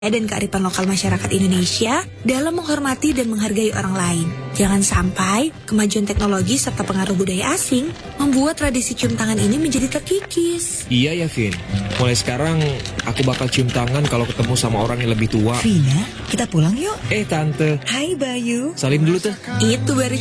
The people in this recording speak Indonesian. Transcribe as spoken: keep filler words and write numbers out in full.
dan kearifan lokal masyarakat Indonesia dalam menghormati dan menghargai orang lain. Jangan sampai kemajuan teknologi serta pengaruh budaya asing membuat tradisi cium tangan ini menjadi terkikis. Iya ya, Vin. Mulai sekarang aku bakal cium tangan kalau ketemu sama orang yang lebih tua. Vina, kita pulang yuk. Eh, Tante. Hai Bayu. Salim dulu tuh. Itu baru